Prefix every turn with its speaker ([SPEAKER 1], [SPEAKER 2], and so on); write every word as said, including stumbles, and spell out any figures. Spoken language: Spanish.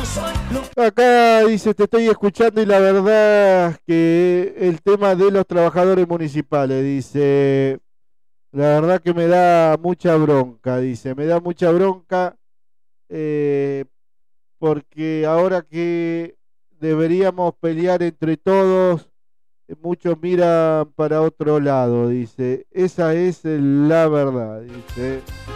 [SPEAKER 1] Acá dice, te estoy escuchando y la verdad que el tema de los trabajadores municipales, dice, la verdad que me da mucha bronca, dice, me da mucha bronca eh, porque ahora que deberíamos pelear entre todos, eh, muchos miran para otro lado, dice, esa es la verdad, dice.